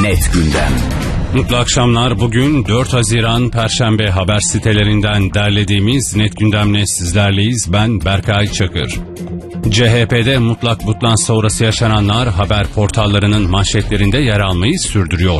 Net Gündem. Mutlu akşamlar. Bugün 4 Haziran Perşembe haber sitelerinden derlediğimiz Net Gündem'le sizlerleyiz. Ben Berkay Çakır. CHP'de mutlak butlan sonrası yaşananlar haber portallarının manşetlerinde yer almayı sürdürüyor.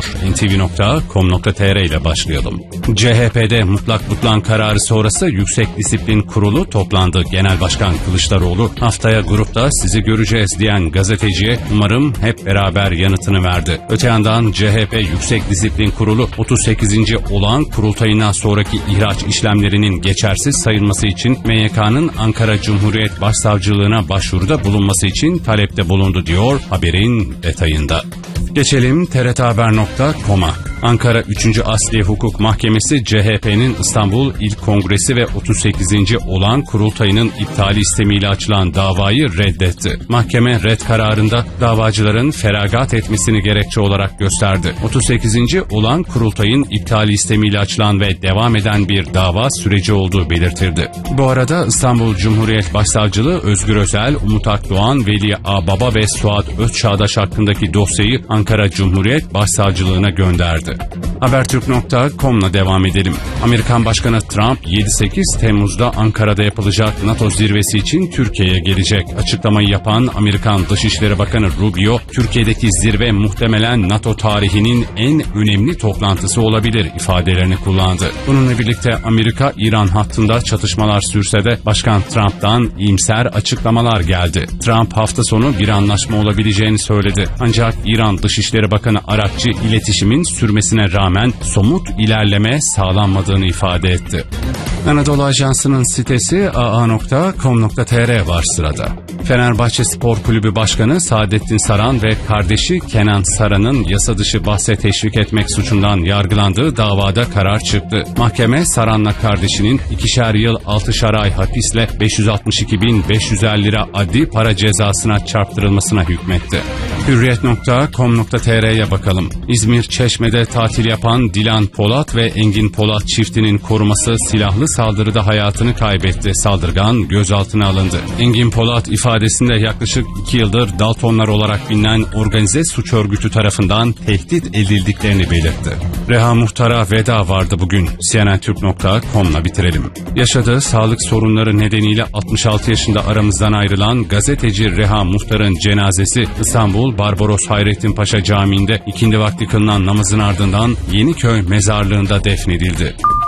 ntv.com.tr ile başlayalım. CHP'de mutlak butlan kararı sonrası Yüksek Disiplin Kurulu toplandı. Genel Başkan Kılıçdaroğlu haftaya grupta sizi göreceğiz diyen gazeteciye umarım hep beraber yanıtını verdi. Öte yandan CHP Yüksek Disiplin Kurulu 38. olağan kurultayından sonraki ihraç işlemlerinin geçersiz sayılması için MYK'nın Ankara Cumhuriyet Başsavcılığına başvuruda bulunması için talepte bulundu diyor haberin detayında. Geçelim TRThaber.com'a. Ankara 3. Asliye Hukuk Mahkemesi CHP'nin İstanbul İl Kongresi ve 38. olağan kurultayının iptali istemiyle açılan davayı reddetti. Mahkeme red kararında davacıların feragat etmesini gerekçe olarak gösterdi. 38. olağan kurultayın iptali istemiyle açılan ve devam eden bir dava süreci olduğu belirtildi. Bu arada İstanbul Cumhuriyet Başsavcılığı Özgür Özel, Umut Akdoğan, Veli Ağbaba ve Suat Özçağdaş hakkındaki dosyayı Ankara Cumhuriyet Başsavcılığına gönderdi. Habertürk.com'la devam edelim. Amerikan Başkanı Trump 7-8 Temmuz'da Ankara'da yapılacak NATO zirvesi için Türkiye'ye gelecek. Açıklamayı yapan Amerikan Dışişleri Bakanı Rubio, Türkiye'deki zirve muhtemelen NATO tarihinin en önemli toplantısı olabilir ifadelerini kullandı. Bununla birlikte Amerika-İran hattında çatışmalar sürse de Başkan Trump'tan iyimser açıklamalar geldi. Trump hafta sonu bir anlaşma olabileceğini söyledi. Ancak İran Dışişleri Bakanı Arakçı iletişimin sürmesine rağmen somut ilerleme sağlanmadığını ifade etti. Anadolu Ajansı'nın sitesi aa.com.tr var sırada. Fenerbahçe Spor Kulübü Başkanı Saadettin Saran ve kardeşi Kenan Saran'ın yasa dışı bahse teşvik etmek suçundan yargılandığı davada karar çıktı. Mahkeme Saran'la kardeşinin 2'şer yıl 6'şar ay hapisle 562.550 lira adli para cezasına çarptırılmasına hükmetti. Hürriyet.com.tr'ye bakalım. İzmir Çeşme'de tatil yapan Dilan Polat ve Engin Polat çiftinin koruması silahlı saldırıda hayatını kaybetti. Saldırgan gözaltına alındı. Engin Polat ifadesinde yaklaşık 2 yıldır Daltonlar olarak bilinen organize suç örgütü tarafından tehdit edildiklerini belirtti. Reha Muhtar'a veda vardı bugün. cnntürk.com'la bitirelim. Yaşadığı sağlık sorunları nedeniyle 66 yaşında aramızdan ayrılan gazeteci Reha Muhtar'ın cenazesi İstanbul Barbaros Hayrettin Paşa Camii'nde ikindi vakti kılınan namazın ardından Yeniköy mezarlığında defnedildi.